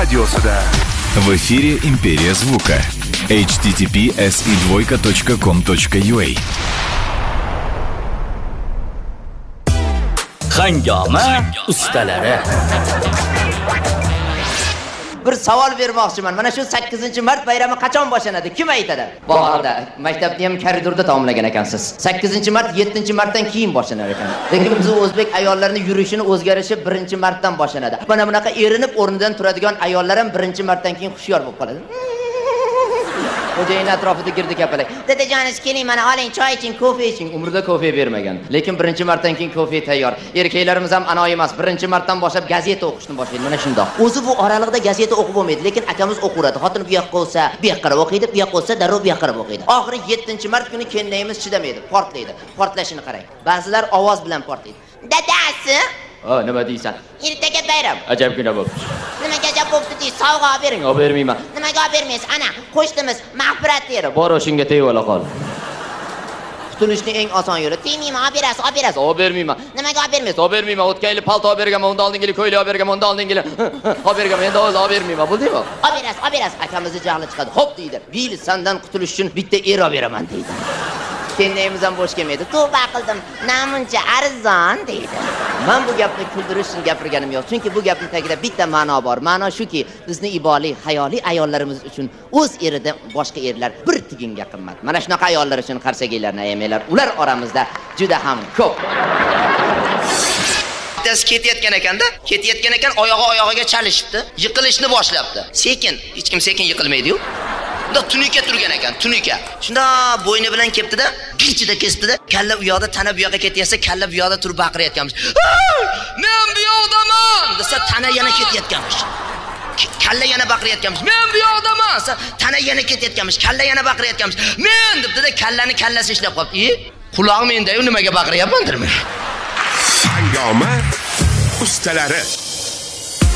radiosida. В эфире «Империя звука». https://com.ua Hangama ustalari. Bir savol bermoqchiman. Mana shu 8-mart bayrami qachon boshlanadi? Kim aytadi? Bahorda. Maktabda ham koridorda taomlagan ekansiz. 8-mart 7-martdan keyin boshlanar ekan. Lekin biz o'zbek ayollarining yurishini o'zgarishi 1-martdan boshlanadi. Mana bunaqa erinib o'rnidan turadigan ayollar ham 1-martdan keyin xushyor bo'lib qoladi. Xo'jayin atrofida girdi kapalak. Dadajoningiz keling, mana oling, choy iching, kofe iching. Umrida kofe bermagan. Lekin 1-martdan keyin kofe tayyor. Erkaklarimiz ham anoyi emas. 1-martdan boshlab gazeta o'qishni boshlaydi. Mana shundoq. O'zi bu oraliqda gazeta o'qib bo'lmaydi, lekin akamiz o'qiradi. Xotin bu yoqqa olsa, bu yoqqa qarab o'qiydi, bu yoqqa olsa, darrov bu yoqqa qarab o'qiydi. Oxiri 7-mart kuni kendayimiz chidamaydi, portlaydi. Portlashini qarang. Ba'zilar ovoz bilan portlaydi. Dadasi, nima deysan? Ertaga bayram. Ajabgina bo'pti. Nimaga ajab bo'pti deysiz? Sovg'a olib bering. Olib bermayman. Nimaga olib bermaysiz? Ana, qo'shnimiz mag'firat teri. Bor o'shinga tegib qol. Qutulishning eng oson yo'li. Tegmayman, olib berasiz, olib berasiz. Olib bermayman. Nimaga olib bermaysiz? Olib bermayman. O'tgan yil palto olib berganman, unda oldingi ko'ylak olib berganman, unda oldingi olib berganman. Endi olib bermayman. Bo'ldingmi? Olib berasiz, olib berasiz. Akamizni jahli chiqadi. Xo'p deydi. Bil sandan qutulish uchun bitta er olib beraman deydi. Kendayimiz ham bo'sh kelmaydi. Tavba qildim, namuncha arzon deydi. Men bu gapni kuldirish uchun gapirganim yo'q. Chunki bu gapning tagida bitta ma'no bor. Ma'no shuki, bizni iboli, hayoli ayollarimiz uchun o'z eridan boshqa erlar bir tiginga qimmat. Mana shunaqa ayollar uchun qarsagiylarni ayaymanglar. Ular oramizda juda ham ko'p. Ketayotgan ekan, oyog'iga chalishibdi, yiqilishni boshlabdi. Sekin, hech kim sekin yiqilmaydi-yu. Tunuka turgan ekan, tunuka. Shunda bo'yni bilan keptida, gilchida kesdida, kalla u yoqda, tana bu yoqqa ketayotsa, kalla bu yoqda turib baqirayotganmiz. Men bu yoqdaman desa, tana yana ketayotganmiz. Kalla yana baqirayotganmiz. Men bu yoqdaman desa, tana yana ketayotganmiz. Kalla yana baqirayotganmiz. Men debdi-da, kallasi ishlab qolibdi. Quloq menda-yu nimaga baqiryapmandirmi? Hangama ustalari.